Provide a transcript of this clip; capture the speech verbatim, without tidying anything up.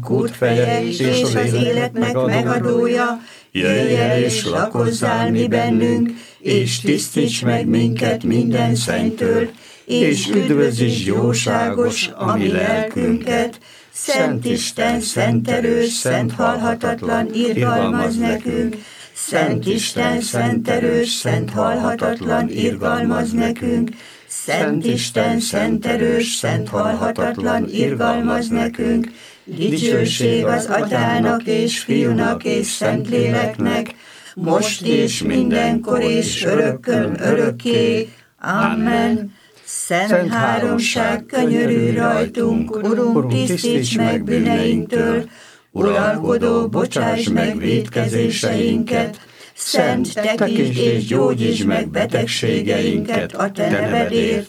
kútfeje és az életnek megadója, jöjj el és lakozzál mi bennünk, és tisztíts meg minket minden szennytől, és üdvözíts jóságos a mi lelkünket. Szent Isten, szent erős, szent halhatatlan, irgalmazz nekünk! Szent Isten, szent erős, szent halhatatlan, irgalmazz nekünk! Szent Isten, szent erős, szent halhatatlan, irgalmazz nekünk! Dicsőség az Atyának és Fiúnak és Szentléleknek, most és mindenkor és örökkön örökké. Amen. Szent háromság, könyörülj rajtunk, Urunk, tisztíts meg bűneinktől, uralkodó, bocsáss meg vétkezéseinket, Szent, tekintsd és gyógyítsd meg betegségeinket a te nevedért,